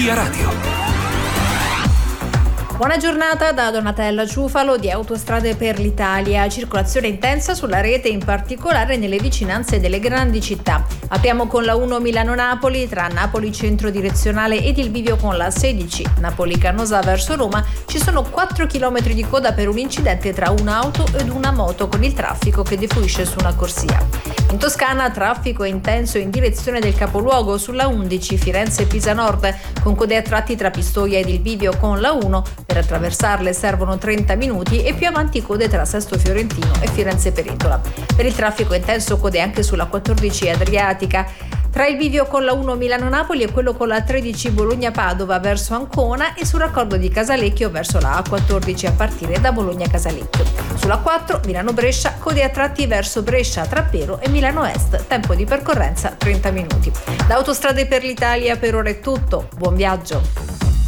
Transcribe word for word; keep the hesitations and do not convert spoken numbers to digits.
Via Radio. Buona giornata da Donatella Ciufalo di Autostrade per l'Italia. Circolazione intensa sulla rete, in particolare nelle vicinanze delle grandi città. Apriamo con la uno Milano-Napoli, tra Napoli centro direzionale ed il bivio con la sedici Napoli-Canosa verso Roma. Ci sono quattro chilometri di coda per un incidente tra un'auto ed una moto, con il traffico che defluisce su una corsia. In Toscana traffico intenso in direzione del capoluogo sulla undici Firenze-Pisa Nord, con code a tratti tra Pistoia ed il bivio con la uno. Per attraversarle servono trenta minuti e più avanti code tra Sesto Fiorentino e Firenze Perentola. Per il traffico intenso code anche sulla quattordici Adriatica, tra il bivio con la uno Milano-Napoli e quello con la tredici Bologna-Padova verso Ancona, e sul raccordo di Casalecchio verso la A quattordici a partire da Bologna-Casalecchio. Sulla quattro Milano-Brescia, code a tratti verso Brescia, Trappero e Milano Est, tempo di percorrenza trenta minuti. Da Autostrade per l'Italia per ora è tutto, buon viaggio.